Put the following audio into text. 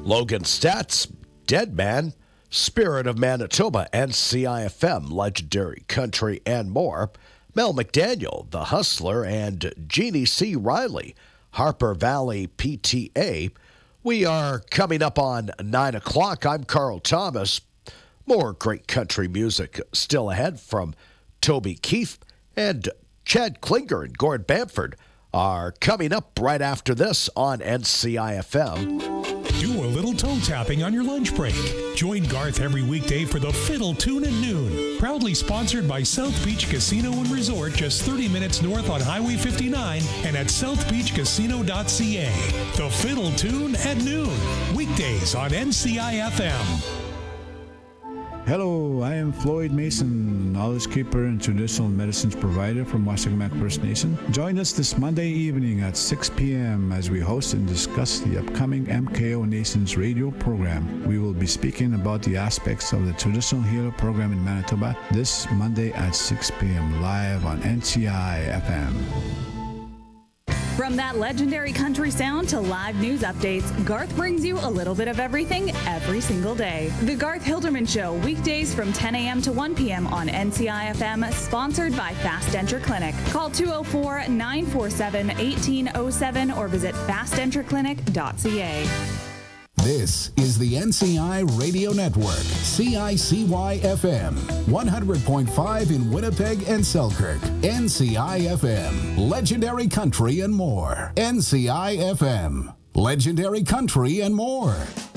Logan Stats, Dead Man, Spirit of Manitoba, NCIFM, Legendary Country, and more. Mel McDaniel, The Hustler, and Jeannie C. Riley, Harper Valley PTA. We are coming up on 9 o'clock. I'm Carl Thomas. More great country music still ahead from Toby Keith, and Chad Klinger and Gord Bamford are coming up right after this on NCIFM. Do a little toe tapping on your lunch break. Join Garth every weekday for the Fiddle Tune at noon. Proudly sponsored by South Beach Casino and Resort, just 30 minutes north on Highway 59 and at southbeachcasino.ca. The Fiddle Tune at noon. Weekdays on NCIFM. Hello, I am Floyd Mason, knowledge keeper and traditional medicines provider from Wasakmak First Nation. Join us this Monday evening at 6 p.m. as we host and discuss the upcoming MKO Nations radio program. We will be speaking about the aspects of the traditional healer program in Manitoba this Monday at 6 p.m. live on NCI FM. From that legendary country sound to live news updates, Garth brings you a little bit of everything every single day. The Garth Hilderman Show, weekdays from 10 a.m. to 1 p.m. on NCIFM, sponsored by Fast Denture Clinic. Call 204-947-1807 or visit fastdentureclinic.ca. This is the NCI Radio Network, CICY-FM, 100.5 in Winnipeg and Selkirk, NCI-FM, Legendary Country and more, NCI-FM, Legendary Country and more.